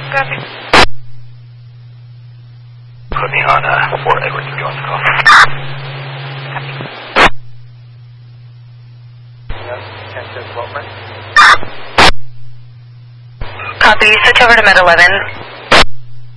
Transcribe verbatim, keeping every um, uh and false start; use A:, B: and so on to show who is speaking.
A: Copy.
B: Put me on uh, Fort Edward if you want to call.
A: Copy. Switch over to Med eleven.